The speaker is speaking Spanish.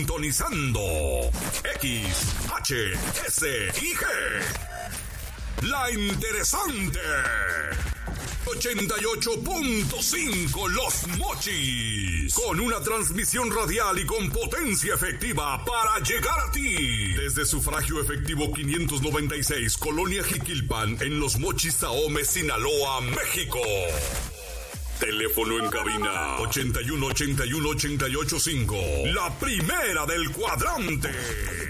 Sintonizando X, H, S y G. La interesante 88.5 Los Mochis, con una transmisión radial y con potencia efectiva para llegar a ti. Desde sufragio efectivo 596, Colonia Jiquilpan, en Los Mochis, Ahome, Sinaloa, México. Teléfono en cabina 81 81 88 5. La primera del cuadrante.